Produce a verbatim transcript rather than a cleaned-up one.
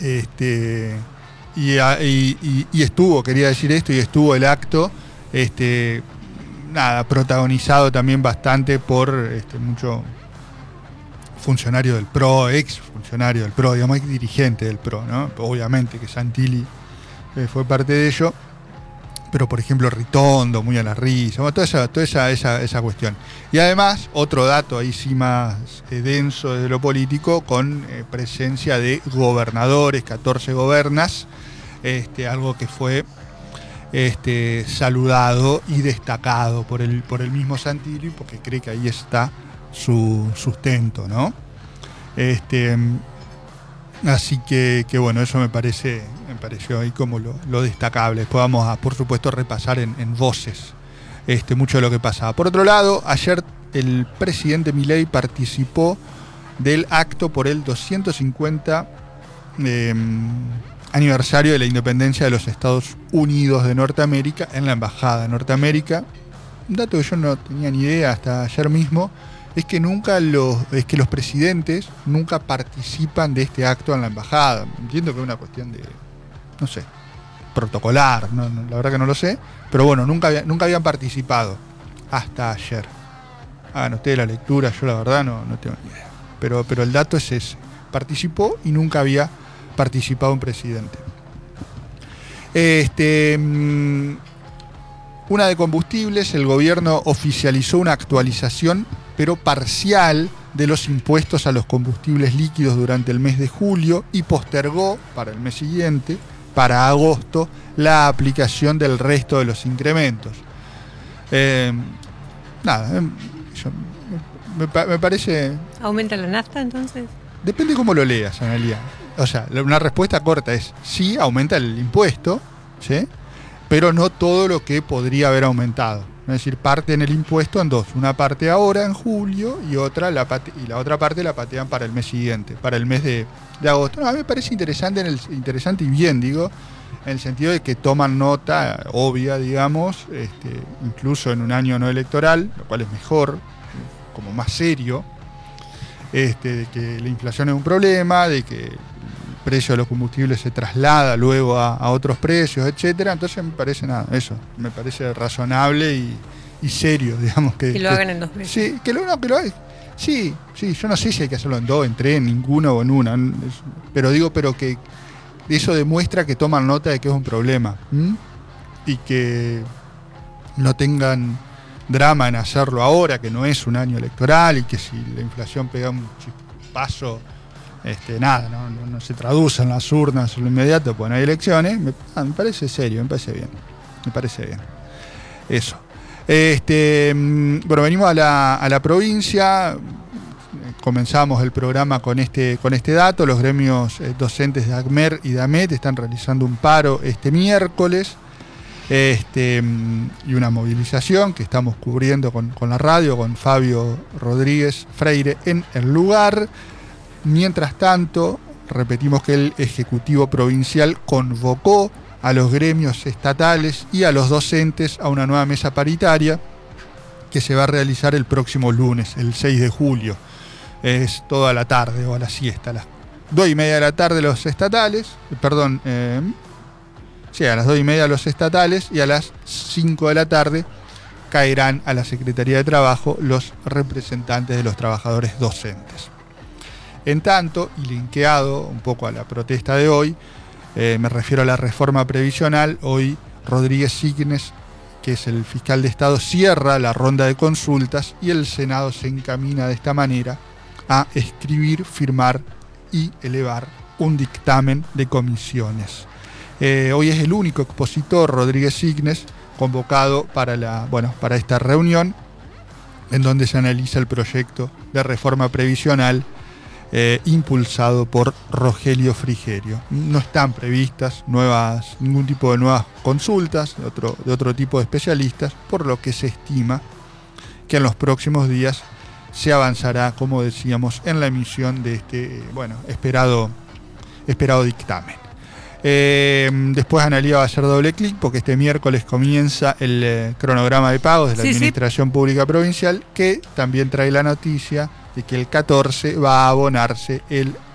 Este, y, y, y, y estuvo, quería decir esto, y estuvo el acto, este, nada, protagonizado también bastante por este, mucho funcionario del P R O, ex funcionario del P R O, digamos, ex dirigente del P R O, ¿no? Obviamente que Santilli eh, fue parte de ello, pero por ejemplo Ritondo, muy a la risa, bueno, toda esa, toda esa, esa, esa cuestión. Y además, otro dato ahí sí más eh, denso desde lo político, con eh, presencia de gobernadores, catorce gobernas, este, algo que fue este, saludado y destacado por el, por el mismo Santilli, porque cree que ahí está su sustento, ¿no? Este, así que, que bueno, eso me parece, me pareció ahí como lo, lo destacable. Después vamos a, por supuesto, repasar en, en voces este, mucho de lo que pasaba. Por otro lado, ayer el presidente Milei participó del acto por el doscientos cincuenta eh, aniversario de la independencia de los Estados Unidos de Norteamérica en la Embajada de Norteamérica. Un dato que yo no tenía ni idea hasta ayer mismo es que nunca los, es que los presidentes nunca participan de este acto en la embajada. Entiendo que es una cuestión de, no sé, protocolar, no, no, la verdad que no lo sé, pero bueno, nunca, había, nunca habían participado hasta ayer. Hagan ustedes la lectura, yo la verdad no, no tengo ni idea. Pero, pero el dato es ese. Participó y nunca había participado un presidente. Este... Mmm, Una de combustibles, el gobierno oficializó una actualización, pero parcial, de los impuestos a los combustibles líquidos durante el mes de julio y postergó para el mes siguiente, para agosto, la aplicación del resto de los incrementos. Eh, nada, eh, yo, me, me parece... ¿Aumenta la nafta entonces? Depende cómo lo leas, Analia. O sea, una respuesta corta es sí, aumenta el impuesto, ¿sí?, pero no todo lo que podría haber aumentado. Es decir, parten el impuesto en dos. Una parte ahora, en julio, y otra la pate- y la otra parte la patean para el mes siguiente, para el mes de, de agosto. No, a mí me parece interesante, en el, interesante y bien, digo, en el sentido de que toman nota obvia, digamos, este, incluso en un año no electoral, lo cual es mejor, como más serio, este, de que la inflación es un problema, de que el precio de los combustibles se traslada luego a, a otros precios, etcétera. Entonces me parece nada, eso, me parece razonable y, y serio, digamos que. Que lo que, hagan en dos veces. Sí, que lo no, que lo hagan. Sí, sí, yo no sé si hay que hacerlo en dos, en tres, en ninguno o en una. Pero digo, pero que eso demuestra que toman nota de que es un problema. ¿m? Y que no tengan drama en hacerlo ahora, que no es un año electoral, y que si la inflación pega un paso. Este, nada, no, no, no se traduce en las urnas en lo inmediato, pues no hay elecciones. Me, ah, me parece serio, me parece bien. Me parece bien. Eso. Este, bueno, venimos a la, a la provincia. Comenzamos el programa con este, con este dato. Los gremios eh, docentes de ACMER y de AMET están realizando un paro este miércoles. Este, y una movilización que estamos cubriendo con, con la radio, con Fabio Rodríguez Freire en el lugar. Mientras tanto, repetimos que el Ejecutivo Provincial convocó a los gremios estatales y a los docentes a una nueva mesa paritaria que se va a realizar el próximo lunes, el seis de julio. Es toda la tarde o a la siesta, a las dos y media de la tarde los estatales, perdón, eh, sí, a las dos y media los estatales, y a las cinco de la tarde caerán a la Secretaría de Trabajo los representantes de los trabajadores docentes. En tanto, y linkeado un poco a la protesta de hoy, eh, me refiero a la reforma previsional, hoy Rodríguez Signes, que es el fiscal de Estado, cierra la ronda de consultas y el Senado se encamina de esta manera a escribir, firmar y elevar un dictamen de comisiones. Eh, hoy es el único expositor, Rodríguez Signes, convocado para, la, bueno, para esta reunión, en donde se analiza el proyecto de reforma previsional Eh, impulsado por Rogelio Frigerio. No están previstas nuevas, ningún tipo de nuevas consultas de otro, de otro tipo de especialistas, por lo que se estima que en los próximos días se avanzará, como decíamos, en la emisión de este, bueno, esperado, esperado dictamen. Eh, después Analia va a hacer doble clic porque este miércoles comienza el eh, cronograma de pagos de la sí, Administración sí. Pública Provincial, que también trae la noticia de que el catorce va a abonarse el